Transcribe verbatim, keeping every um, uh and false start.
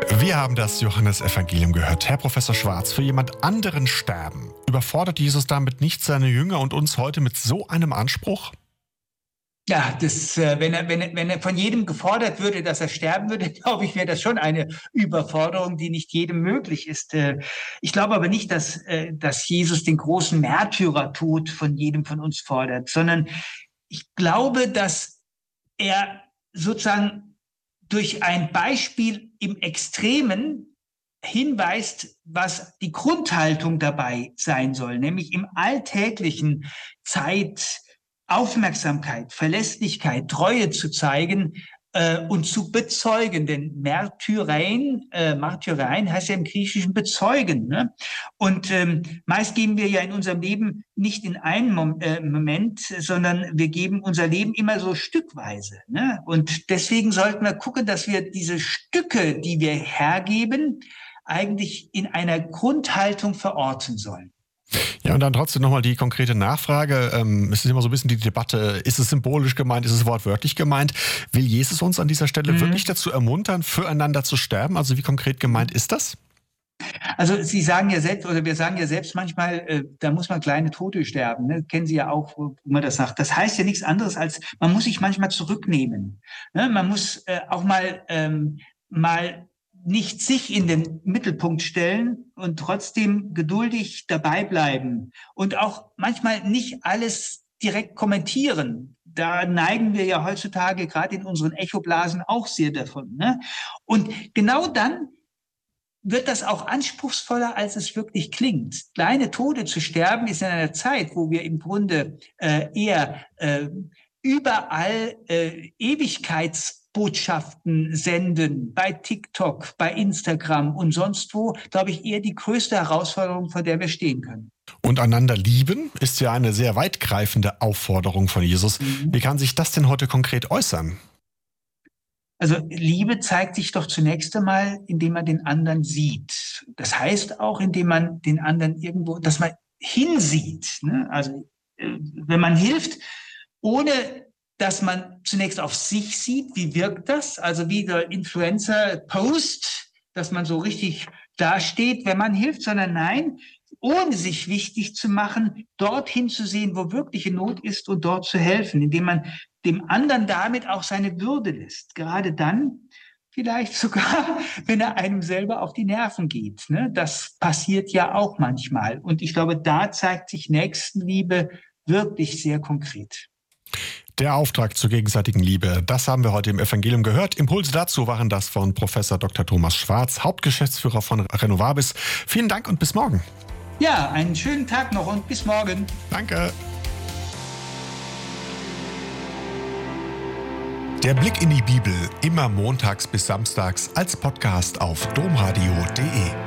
Wir haben das Johannesevangelium gehört. Herr Professor Schwarz, für jemand anderen sterben. Überfordert Jesus damit nicht seine Jünger und uns heute mit so einem Anspruch? Ja, das, äh, wenn er, wenn er, wenn er von jedem gefordert würde, dass er sterben würde, glaube ich, wäre das schon eine Überforderung, die nicht jedem möglich ist. Äh, ich glaube aber nicht, dass, äh, dass Jesus den großen Märtyrertod von jedem von uns fordert, sondern ich glaube, dass er sozusagen durch ein Beispiel im Extremen hinweist, was die Grundhaltung dabei sein soll, nämlich im alltäglichen Zeit, Aufmerksamkeit, Verlässlichkeit, Treue zu zeigen äh, und zu bezeugen. Denn Märtyrein, äh, Martyrein heißt ja im Griechischen bezeugen. Ne? Und ähm, meist geben wir ja in unserem Leben nicht in einem Mom äh, Moment, sondern wir geben unser Leben immer so stückweise. Ne? Und deswegen sollten wir gucken, dass wir diese Stücke, die wir hergeben, eigentlich in einer Grundhaltung verorten sollen. Ja, und dann trotzdem nochmal die konkrete Nachfrage. Ähm, es ist immer so ein bisschen die Debatte, ist es symbolisch gemeint, ist es wortwörtlich gemeint? Will Jesus uns an dieser Stelle mhm. wirklich dazu ermuntern, füreinander zu sterben? Also wie konkret gemeint ist das? Also Sie sagen ja selbst, oder wir sagen ja selbst manchmal, äh, da muss man kleine Tote sterben. Ne? Kennen Sie ja auch, wo man das sagt. Das heißt ja nichts anderes als, man muss sich manchmal zurücknehmen. Ne? Man muss äh, auch mal, ähm, mal nicht sich in den Mittelpunkt stellen und trotzdem geduldig dabei bleiben und auch manchmal nicht alles direkt kommentieren. Da neigen wir ja heutzutage gerade in unseren Echoblasen auch sehr davon. Ne? Und genau dann wird das auch anspruchsvoller, als es wirklich klingt. Kleine Tode zu sterben ist in einer Zeit, wo wir im Grunde äh, eher äh, überall äh, Ewigkeitsbotschaften senden, bei TikTok, bei Instagram und sonst wo, glaube ich, eher die größte Herausforderung, vor der wir stehen können. Und einander lieben ist ja eine sehr weitgreifende Aufforderung von Jesus. Mhm. Wie kann sich das denn heute konkret äußern? Also Liebe zeigt sich doch zunächst einmal, indem man den anderen sieht. Das heißt auch, indem man den anderen irgendwo, dass man hinsieht. Ne? Also wenn man hilft, ohne dass man zunächst auf sich sieht, wie wirkt das? Also wie der Influencer-Post, dass man so richtig dasteht, wenn man hilft, sondern nein, ohne sich wichtig zu machen, dorthin zu sehen, wo wirkliche Not ist und dort zu helfen, indem man dem anderen damit auch seine Würde lässt. Gerade dann, vielleicht sogar, wenn er einem selber auf die Nerven geht. Ne? Das passiert ja auch manchmal. Und ich glaube, da zeigt sich Nächstenliebe wirklich sehr konkret. Der Auftrag zur gegenseitigen Liebe, das haben wir heute im Evangelium gehört. Impulse dazu waren das von Professor Doktor Thomas Schwarz, Hauptgeschäftsführer von Renovabis. Vielen Dank und bis morgen. Ja, einen schönen Tag noch und bis morgen. Danke. Der Blick in die Bibel, immer montags bis samstags als Podcast auf domradio punkt de.